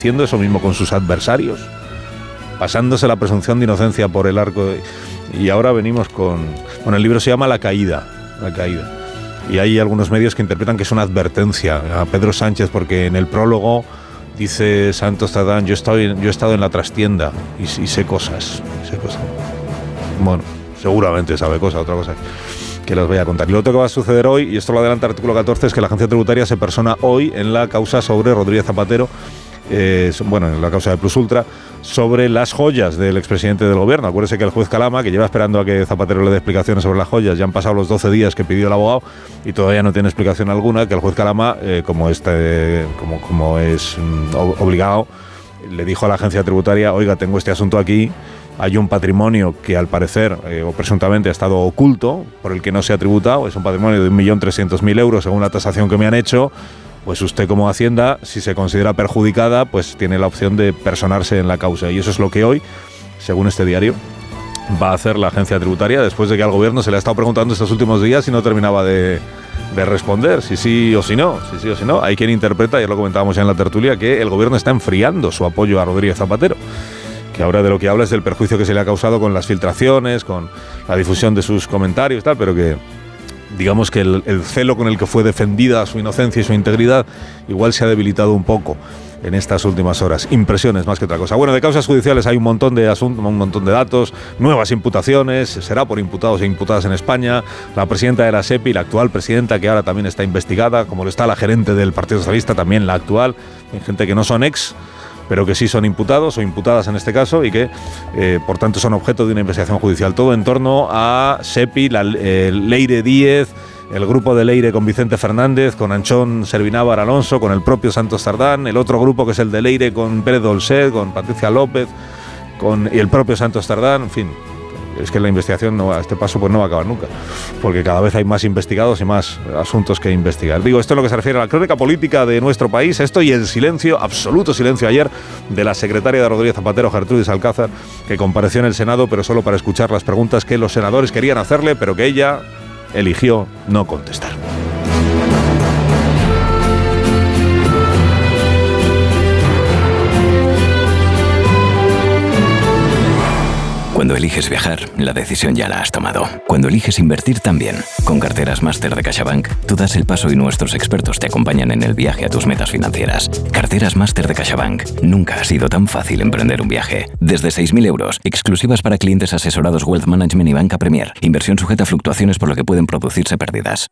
haciendo eso mismo con sus adversarios, pasándose la presunción de inocencia por el arco. Y ahora venimos con... Bueno, el libro se llama La Caída. Y hay algunos medios que interpretan que es una advertencia a Pedro Sánchez, porque en el prólogo dice Santos Tardán, yo he estado en la trastienda y sé cosas. Bueno, seguramente sabe cosas, otra cosa que les voy a contar. Y lo otro que va a suceder hoy, y esto lo adelanta el artículo 14, es que la agencia tributaria se persona hoy en la causa sobre Rodríguez Zapatero, en la causa de Plus Ultra, sobre las joyas del expresidente del gobierno. Acuérdese que el juez Calama, que lleva esperando a que Zapatero le dé explicaciones sobre las joyas, ya han pasado los 12 días que pidió el abogado y todavía no tiene explicación alguna, que el juez Calama, como es obligado, le dijo a la agencia tributaria, oiga, tengo este asunto aquí, hay un patrimonio que al parecer o presuntamente ha estado oculto, por el que no se ha tributado, es un patrimonio de 1.300.000 euros según la tasación que me han hecho. Pues usted como Hacienda, si se considera perjudicada, pues tiene la opción de personarse en la causa. Y eso es lo que hoy, según este diario, va a hacer la agencia tributaria, después de que al gobierno se le ha estado preguntando estos últimos días y no terminaba de responder si sí o si no. Hay quien interpreta, ya lo comentábamos ya en la tertulia, que el gobierno está enfriando su apoyo a Rodríguez Zapatero, que ahora de lo que habla es del perjuicio que se le ha causado con las filtraciones, con la difusión de sus comentarios, tal, pero que digamos que el celo con el que fue defendida su inocencia y su integridad igual se ha debilitado un poco en estas últimas horas. Impresiones más que otra cosa. Bueno, de causas judiciales hay un montón de asuntos, un montón de datos, nuevas imputaciones, será por imputados e imputadas en España. La presidenta de la SEPI, la actual presidenta, que ahora también está investigada, como lo está la gerente del Partido Socialista, también la actual. Hay gente que no son ex, pero que sí son imputados o imputadas en este caso y que, por tanto, son objeto de una investigación judicial. Todo en torno a SEPI, Leire Díez, el grupo de Leire con Vicente Fernández, con Anchón Servinávar Alonso, con el propio Santos Tardán, el otro grupo que es el de Leire con Pérez Dolcet, con Patricia López, y el propio Santos Tardán, en fin. Es que la investigación a este paso pues no va a acabar nunca, porque cada vez hay más investigados y más asuntos que investigar. Digo, esto es lo que se refiere a la crónica política de nuestro país, esto y el silencio, absoluto silencio ayer, de la secretaria de Rodríguez Zapatero, Gertrudis Alcázar, que compareció en el Senado, pero solo para escuchar las preguntas que los senadores querían hacerle, pero que ella eligió no contestar. Cuando eliges viajar, la decisión ya la has tomado. Cuando eliges invertir también. Con Carteras Máster de CaixaBank, tú das el paso y nuestros expertos te acompañan en el viaje a tus metas financieras. Carteras Máster de CaixaBank. Nunca ha sido tan fácil emprender un viaje. Desde 6.000 euros, exclusivas para clientes asesorados Wealth Management y Banca Premier. Inversión sujeta a fluctuaciones por lo que pueden producirse pérdidas.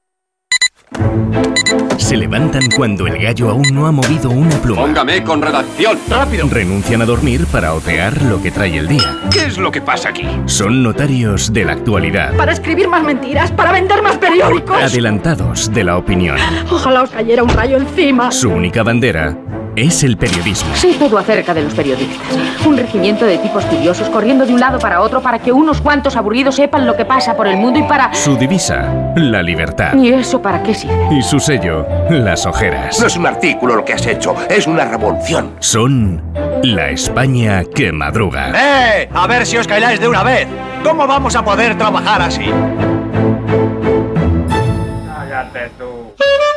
Se levantan cuando el gallo aún no ha movido una pluma. Póngame con redacción, rápido. Renuncian a dormir para otear lo que trae el día. ¿Qué es lo que pasa aquí? Son notarios de la actualidad. Para escribir más mentiras, para vender más periódicos. Adelantados de la opinión. Ojalá os cayera un rayo encima. Su única bandera es el periodismo. Sé todo acerca de los periodistas. Un regimiento de tipos curiosos corriendo de un lado para otro para que unos cuantos aburridos sepan lo que pasa por el mundo y para... Su divisa, la libertad. ¿Y eso para qué sirve? Y su sello, las ojeras. No es un artículo lo que has hecho, es una revolución. Son la España que madruga. A ver si os calláis de una vez. ¿Cómo vamos a poder trabajar así? Cállate tú.